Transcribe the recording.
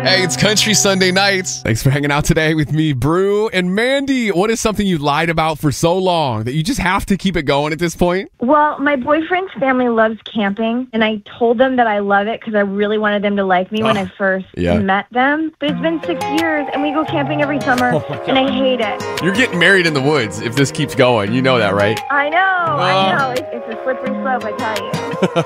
Hey, it's Country Sunday Nights. Thanks for hanging out today with me, Brew. And Mandy, what is something you lied about for so long that you just have to keep it going at this point? Well, my boyfriend's family loves camping, and I told them that I love it because I really wanted them to like me when I first met them. But it's been 6 years, and we go camping every summer, and I hate it. You're getting married in the woods if this keeps going. You know that, right? I know. It's a slippery slope, I tell you.